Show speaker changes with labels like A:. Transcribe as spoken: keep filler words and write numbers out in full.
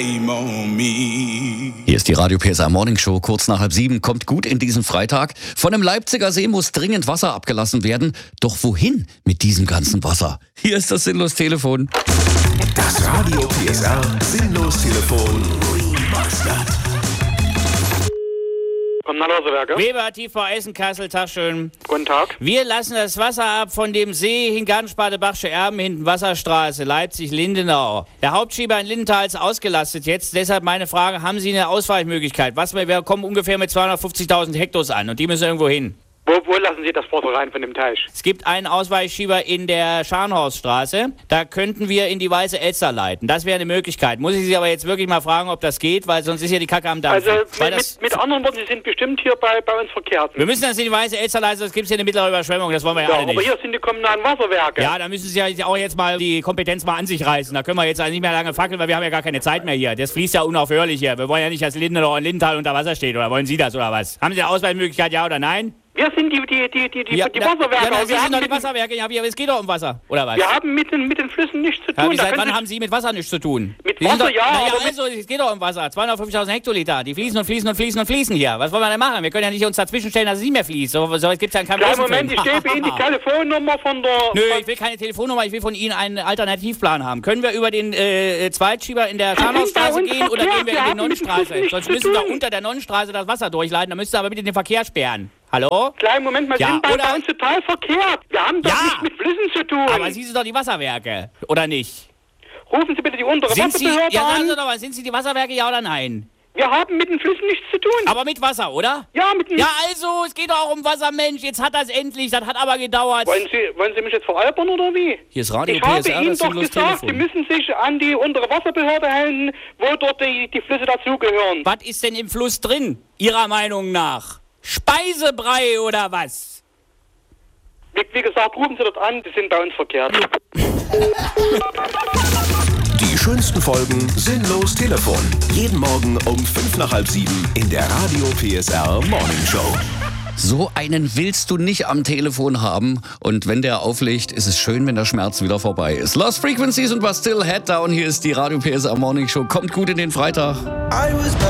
A: Hier ist die Radio P S R Morning Show, kurz nach halb sieben. Kommt gut in diesen Freitag. Von dem Leipziger See muss dringend Wasser abgelassen werden. Doch wohin mit diesem ganzen Wasser? Hier ist das Sinnlos-Telefon.
B: Das Radio P S R Sinnlos-Telefon Remastered.
C: Kommunalwasserwerke.
D: Weber, T V Essen-Kassel, Tag schön.
C: Guten Tag.
D: Wir lassen das Wasser ab von dem See in Gartensparte-Bachsche Erben, hinten Wasserstraße, Leipzig-Lindenau. Der Hauptschieber in Lindenthal ist ausgelastet jetzt, deshalb meine Frage, haben Sie eine Ausweichmöglichkeit? Was, wir kommen ungefähr mit zweihundertfünfzigtausend Hektos an und die müssen irgendwo hin.
C: Wo, wo lassen Sie das Wasser rein von dem Teich?
D: Es gibt einen Ausweichschieber in der Scharnhorststraße. Da könnten wir in die Weiße Elster leiten. Das wäre eine Möglichkeit. Muss ich Sie aber jetzt wirklich mal fragen, ob das geht, weil sonst ist ja die Kacke am Dampfen.
C: Also
D: Weil
C: mit,
D: das,
C: mit, mit anderen Worten, Sie sind bestimmt hier bei, bei uns verkehrt.
D: wir müssen das in die Weiße Elster leiten, sonst gibt es hier eine mittlere Überschwemmung. Das wollen wir ja,
C: Ja,
D: alle
C: aber
D: nicht.
C: hier sind die kommunalen Wasserwerke.
D: Ja, da müssen Sie ja auch jetzt mal die Kompetenz mal an sich reißen. Da können wir jetzt also nicht mehr lange fackeln, weil wir haben ja gar keine Zeit mehr hier. Das fließt ja unaufhörlich hier. Wir wollen ja nicht, dass Lindenau und Lindenthal unter Wasser steht. Oder wollen Sie das oder was? Haben Sie eine Ausweichmöglichkeit, ja oder nein?
C: Wir sind die, die, die, die, die,
D: Ja,
C: die
D: na-
C: Wasserwerke.
D: Ja, na,
C: aber
D: Sie
C: wir,
D: sind
C: haben
D: doch die
C: mit, den-
D: Wasserwerke. Ja, aber es geht doch um Wasser, oder was?
C: wir haben mit den, mit den Flüssen nichts zu
D: Ja,
C: tun.
D: wie
C: Da
D: seit
C: können
D: wann
C: Sie-
D: haben Sie mit Wasser nichts zu tun?
C: Mit
D: Sie sind
C: Wasser,
D: doch,
C: ja,
D: Naja,
C: aber mit-
D: also, es geht doch um Wasser. zweihundertfünfzigtausend Hektoliter. Die fließen und fließen und fließen und fließen hier. Was wollen wir denn machen? Wir können ja nicht uns dazwischenstellen, dass es nicht mehr fließt. So, so gibt es ja in keinem
C: Kleinen
D: großen
C: Moment, ich
D: Film.
C: gebe Ihnen die Telefonnummer von der...
D: Nö,
C: von,
D: ich will keine Telefonnummer, ich will von Ihnen einen Alternativplan haben. Können wir über den äh, Zweitschieber in der Scharnhorststraße
C: sind bei uns
D: gehen oder
C: verkehrt.
D: gehen wir
C: Wir
D: in die
C: haben mit dem
D: Nonnenstraße?
C: Fluss nichts
D: Sonst
C: zu
D: müssen wir
C: tun.
D: unter der Nonnenstraße das Wasser durchleiten, dann müsst ihr aber bitte den Verkehr sperren. Hallo?
C: Kleinen Moment, wir
D: Ja,
C: sind bei,
D: oder-
C: bei uns total verkehrt. Wir haben doch
D: Ja.
C: nichts mit Flüssen zu tun.
D: Aber Sie sind doch die Wasserwerke, oder nicht?
C: Rufen Sie bitte die untere
D: Sind Sie,
C: Wasserbehörde
D: ja, sagen
C: an.
D: Sie doch mal, sind Sie die Wasserwerke, ja oder nein?
C: Wir haben mit den Flüssen nichts zu tun.
D: Aber mit Wasser, oder?
C: ja, mit den...
D: Ja, also, es geht doch auch um Wasser, Mensch. Jetzt hat das endlich, das hat aber gedauert.
C: Wollen Sie, wollen Sie mich jetzt veralbern oder wie?
D: Hier ist Radio
C: Ich habe
D: P S R,
C: Ihnen
D: das
C: doch
D: sinnlos
C: gesagt, Sie
D: Telefon.
C: müssen sich an die untere Wasserbehörde halten, wo dort die, die Flüsse dazugehören.
D: Was ist denn im Fluss drin, Ihrer Meinung nach? Speisebrei oder was?
C: Wie, wie gesagt, rufen Sie dort an, die sind bei uns verkehrt.
B: Die schönsten Folgen Sinnlos Telefon. Jeden Morgen um fünf nach halb sieben in der Radio P S R Morning Show.
A: So einen willst du nicht am Telefon haben. Und wenn der auflegt, ist es schön, wenn der Schmerz wieder vorbei ist. Lost Frequencies und was Still Head Down. Hier ist die Radio P S R Morning Show. Kommt gut in den Freitag.
B: I was